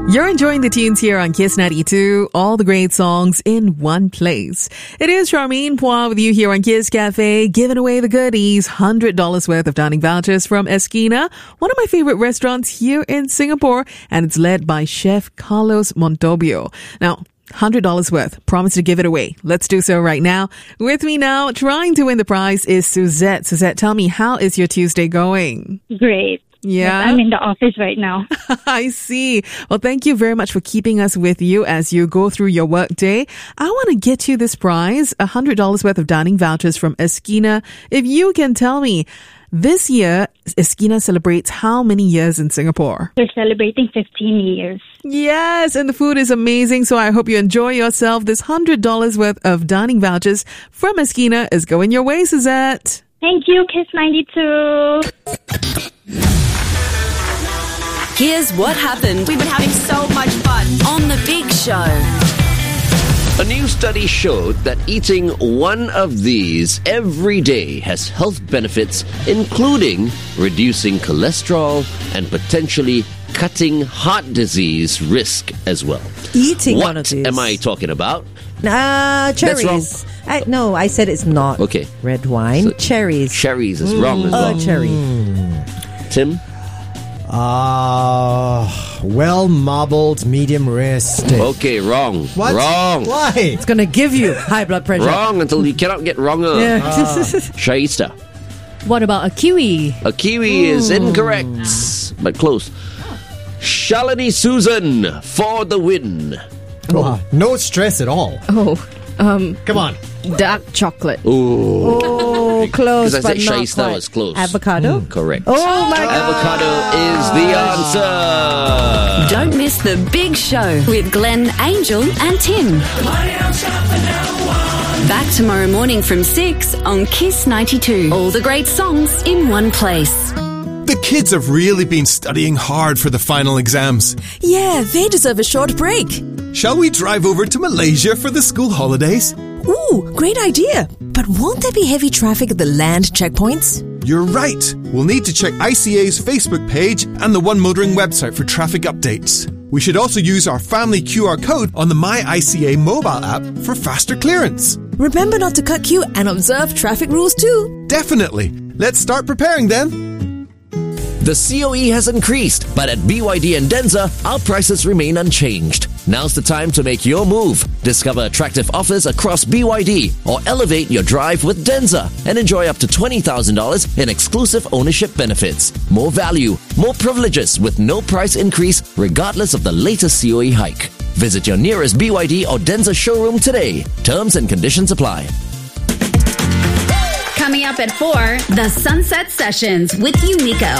You're enjoying the tunes here on Kiss 92, all the great songs in one place. It is Charmaine Poir with you here on Kiss Cafe, giving away the goodies, $100 worth of dining vouchers from Esquina, one of my favorite restaurants here in Singapore, and it's led by Chef Carlos Montobio. Now, $100 worth. Promise to give it away. Let's do so right now. With me now, trying to win the prize is Suzette. Suzette, tell me, how is your Tuesday going? Great. Yeah. Yes, I'm in the office right now. I see. Well, thank you very much for keeping us with you as you go through your work day. I want to get you this prize, $100 worth of dining vouchers from Esquina. If you can tell me, this year, Esquina celebrates how many years in Singapore? We're celebrating 15 years. Yes, and the food is amazing, so I hope you enjoy yourself. This $100 worth of dining vouchers from Esquina is going your way, Suzette. Thank you, Kiss 92. Here's what happened. We've been having so much fun On The Big Show. A new study showed that eating one of these every day has health benefits, including reducing cholesterol and potentially cutting heart disease risk as well. Eating one of What these. am I talking about? Cherries. No, I said it's not. Okay. Red wine. So cherries. Cherries is wrong as well. Cherry. Tim? Well-marbled, medium rare steak. Okay, wrong. What? Wrong. Why? It's going to give you high blood pressure. Wrong until you cannot get wronger. Yeah. Shaista. What about a kiwi? A kiwi is incorrect, but close. Shalini Susan for the win. Wow, no stress at all. Come on. Dark chocolate. Ooh. Oh, close, Because I but said not Shaista quite. was close. Avocado? Correct. Oh, my God. Avocado is the answer. Don't miss The Big Show with Glenn, Angel and Tim. Back tomorrow morning from 6 on Kiss 92. All the great songs in one place. The kids have really been studying hard for the final exams. Yeah, they deserve a short break. Shall we drive over to Malaysia for the school holidays? Ooh, great idea. But won't there be heavy traffic at the land checkpoints? You're right. We'll need to check ICA's Facebook page and the One Motoring website for traffic updates. We should also use our family QR code on the My ICA mobile app for faster clearance. Remember not to cut queue and observe traffic rules too. Definitely. Let's start preparing then. The COE has increased, but at BYD and Denza, our prices remain unchanged. Now's the time to make your move. Discover attractive offers across BYD or elevate your drive with Denza and enjoy up to $20,000 in exclusive ownership benefits. More value, more privileges with no price increase regardless of the latest COE hike. Visit your nearest BYD or Denza showroom today. Terms and conditions apply. Coming up at 4, The Sunset Sessions with Yumiko.